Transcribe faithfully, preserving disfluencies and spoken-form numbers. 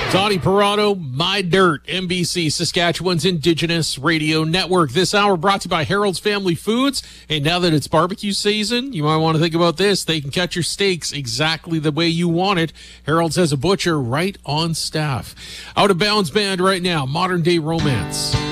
Donnie Parado, My Dirt, N B C, Saskatchewan's Indigenous Radio Network. This hour brought to you by Harold's Family Foods. And now that it's barbecue season, you might want to think about this. They can cut your steaks exactly the way you want it. Harold's has a butcher right on staff. Out of Bounds Band right now, Modern Day Romance.